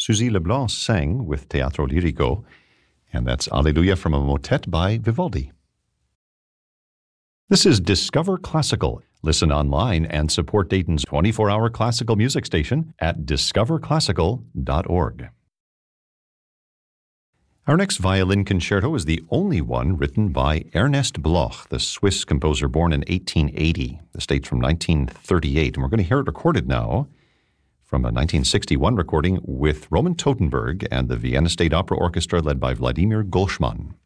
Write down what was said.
Suzy Leblanc sang with Teatro Lirico, and that's Alleluia from a motet by Vivaldi. This is Discover Classical. Listen online and support Dayton's 24-hour classical music station at discoverclassical.org. Our next violin concerto is the only one written by Ernest Bloch, the Swiss composer born in 1880. This dates from 1938, and we're going to hear it recorded now from a 1961 recording with Roman Totenberg and the Vienna State Opera Orchestra led by Vladimir Golshman.